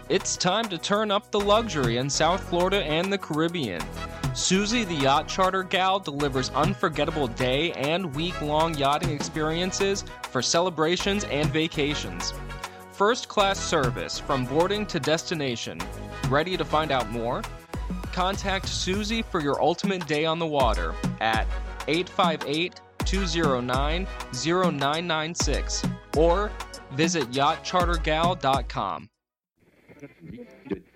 It's time to turn up the luxury in South Florida and the Caribbean. Susie the Yacht Charter Gal delivers unforgettable day and week-long yachting experiences for celebrations and vacations. First-class service from boarding to destination. Ready to find out more? Contact Susie for your ultimate day on the water at 858-209-0996 or visit yachtchartergal.com.